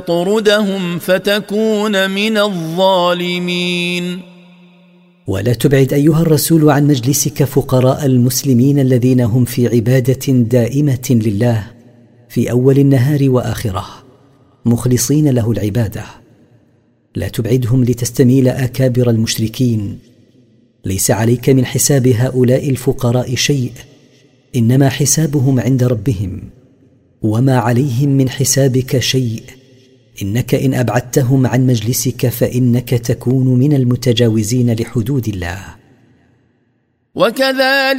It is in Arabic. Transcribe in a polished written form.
طردهم فتكون من الظالمين. ولا تبعد أيها الرسول عن مجلسك فقراء المسلمين الذين هم في عبادة دائمة لله في أول النهار وآخره مخلصين له العبادة. لا تبعدهم لتستميل أكابر المشركين. ليس عليك من حساب هؤلاء الفقراء شيء، إنما حسابهم عند ربهم، وما عليهم من حسابك شيء، إنك إن أبعدتهم عن مجلسك فإنك تكون من المتجاوزين لحدود الله. وكذلك